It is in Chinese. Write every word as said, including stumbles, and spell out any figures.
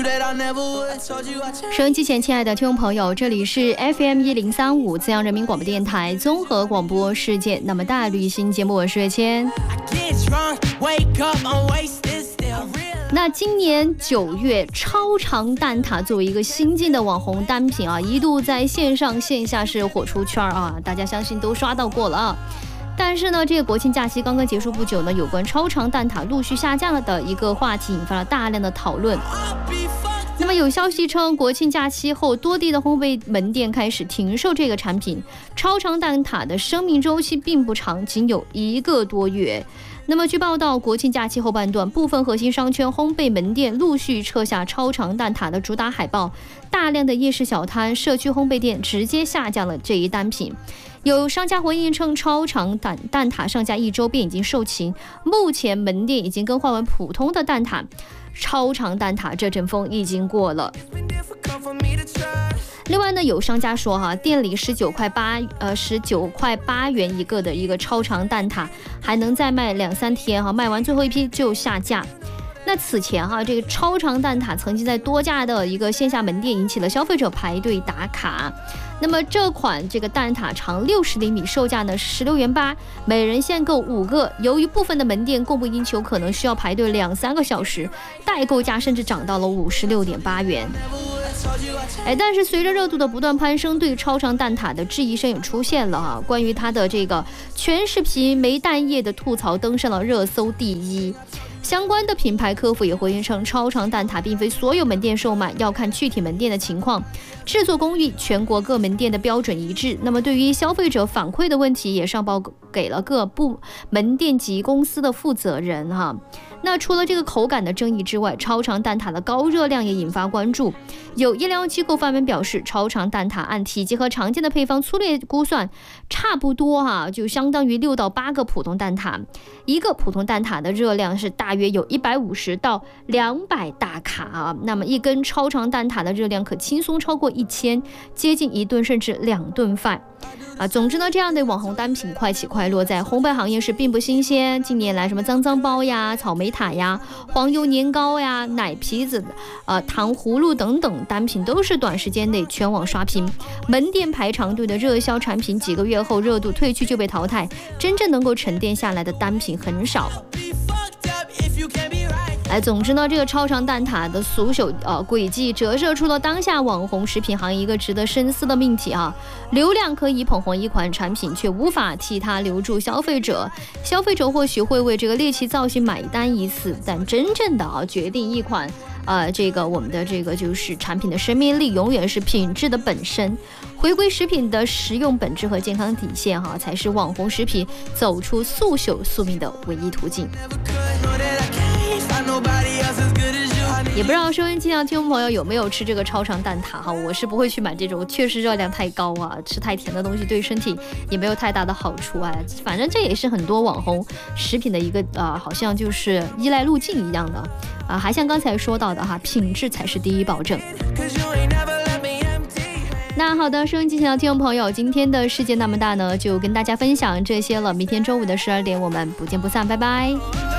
收音机前亲爱的听众朋友，这里是 F M 一零三五资阳人民广播电台综合广播世界那么大旅行节目，我是月谦。那今年九月，超长蛋挞作为一个新晋的网红单品啊，一度在线上线下是火出圈啊，大家相信都刷到过了啊。但是呢，这个国庆假期刚刚结束不久呢，有关超长蛋挞陆续下架了的一个话题引发了大量的讨论。那么有消息称，国庆假期后，多地的烘焙门店开始停售这个产品。超长蛋挞的生命周期并不长，仅有一个多月。那么据报道，国庆假期后半段，部分核心商圈烘焙门店陆续撤下超长蛋挞的主打海报，大量的夜市小摊、社区烘焙店直接下架了这一单品。有商家回应称，超长蛋蛋挞上架一周便已经售罄，目前门店已经更换为普通的蛋挞，超长蛋挞这阵风已经过了。另外呢，有商家说哈，店里十九块八呃十九块八元一个的一个超长蛋挞，还能再卖两三天哈，卖完最后一批就下架。那此前哈，这个超长蛋挞曾经在多家的一个线下门店引起了消费者排队打卡。那么这款这个蛋挞长六十厘米，售价呢十六元八，每人限购五个。由于部分的门店供不应求，可能需要排队两三个小时，代购价甚至涨到了五十六点八元。哎，但是随着热度的不断攀升，对超长蛋挞的质疑声也出现了哈。关于它的这个全是皮没蛋液的吐槽登上了热搜第一。相关的品牌客服也回应称，超长蛋挞并非所有门店售卖，要看具体门店的情况，制作工艺全国各门店的标准一致。那么对于消费者反馈的问题，也上报给了各部门店及公司的负责人哈。那除了这个口感的争议之外，超长蛋挞的高热量也引发关注。有医疗机构发文表示，超长蛋挞按体积和常见的配方粗略估算，差不多哈、啊，就相当于六到八个普通蛋挞。一个普通蛋挞的热量是大约有一百五十到两百大卡啊，那么一根超长蛋挞的热量可轻松超过一千，接近一顿甚至两顿饭。啊，总之呢，这样的网红单品快起快落，在烘焙行业是并不新鲜。近年来，什么脏脏包呀、草莓塔呀、黄油年糕呀、奶皮子、呃糖葫芦等等单品，都是短时间内全网刷屏。门店排长队的热销产品，几个月后热度退去就被淘汰，真正能够沉淀下来的单品很少。哎，总之呢，这个超长蛋挞的俗手呃轨迹，折射出了当下网红食品行业一个值得深思的命题啊。流量可以捧红一款产品，却无法替它留住消费者。消费者或许会为这个猎奇造型买单一次，但真正的啊决定一款呃这个我们的这个就是产品的生命力，永远是品质的本身。回归食品的实用本质和健康底线哈，才是网红食品走出速朽宿命的唯一途径。也不知道收音机上听众朋友有没有吃这个超长蛋挞哈，我是不会去买这种，确实热量太高啊，吃太甜的东西对身体也没有太大的好处啊。反正这也是很多网红食品的一个啊、呃，好像就是依赖路径一样的啊。还像刚才说到的哈，品质才是第一保证。那好的，收音机前的听众朋友，今天的世界那么大呢，就跟大家分享这些了。明天中午的十二点，我们不见不散，拜拜。